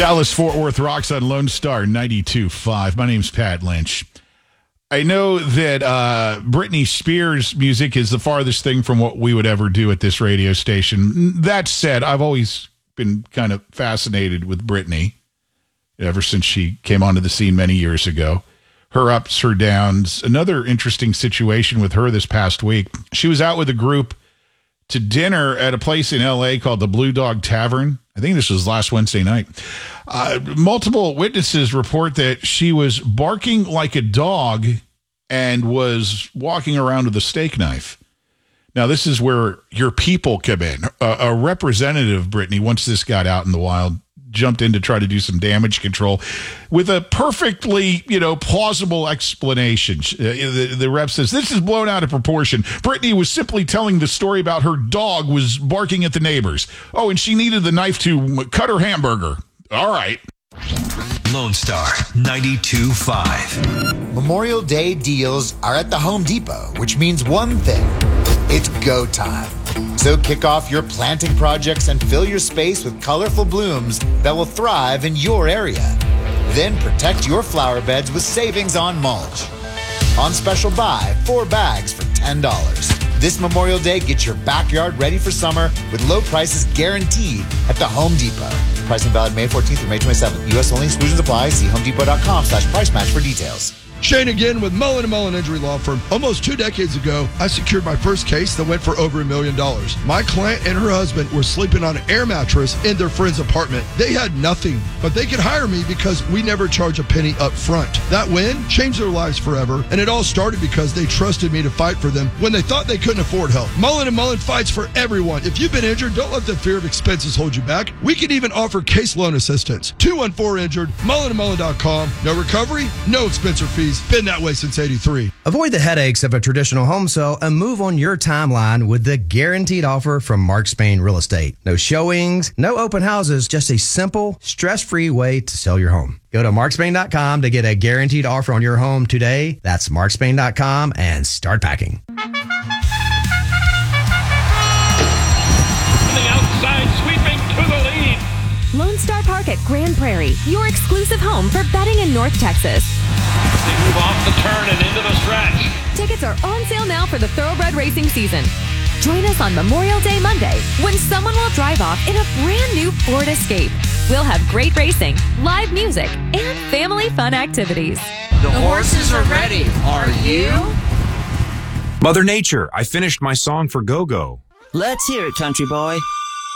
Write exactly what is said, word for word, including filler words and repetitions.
Dallas-Fort Worth rocks on Lone Star ninety-two point five. My name's Pat Lynch. I know that uh, Britney Spears music is the farthest thing from what we would ever do at this radio station. That said, I've always been kind of fascinated with Britney ever since she came onto the scene many years ago. Her ups, her downs. Another interesting situation with her this past week. She was out with a group to dinner at a place in L A called the Blue Dog Tavern. I think this was last Wednesday night. Uh, multiple witnesses report that she was barking like a dog and was walking around with a steak knife. Now, this is where your people come in. A, a representative, Britney, once this got out in the wild, jumped in to try to do some damage control with a perfectly, you know, plausible explanation. Uh, the, the rep says, this is blown out of proportion. Britney was simply telling the story about her dog was barking at the neighbors. Oh, and she needed the knife to cut her hamburger. All right. Lone Star ninety-two point five. Memorial Day deals are at the Home Depot, which means one thing. It's go time. So kick off your planting projects and fill your space with colorful blooms that will thrive in your area. Then protect your flower beds with savings on mulch. On special buy, four bags for ten dollars. This Memorial Day, get your backyard ready for summer with low prices guaranteed at the Home Depot. Pricing valid May fourteenth through May twenty-seventh. U S only, exclusions apply. See homedepot.com slash price match for details. Shane again with Mullen and Mullen Injury Law Firm. Almost two decades ago, I secured my first case that went for over a million dollars. My client and her husband were sleeping on an air mattress in their friend's apartment. They had nothing, but they could hire me because we never charge a penny up front. That win changed their lives forever, and it all started because they trusted me to fight for them when they thought they couldn't afford help. Mullen and Mullen fights for everyone. If you've been injured, don't let the fear of expenses hold you back. We can even offer case loan assistance. two one four injured, mullen and mullen dot com. No recovery, no expense or fees. Been that way since eighty-three. Avoid the headaches of a traditional home sale and move on your timeline with the guaranteed offer from Mark Spain Real Estate. No showings, no open houses, just a simple, stress-free way to sell your home. Go to mark spain dot com to get a guaranteed offer on your home today. That's mark spain dot com and start packing. The outside sweeping to the lead. Lone Star Park at Grand Prairie, your exclusive home for betting in North Texas. They move off the turn and into the stretch. Tickets are on sale now for the Thoroughbred racing season. Join us on Memorial Day Monday when someone will drive off in a brand new Ford Escape. We'll have great racing, live music, and family fun activities. The horses are ready. Are you? Mother Nature, I finished my song for Go-Go. Let's hear it, country boy.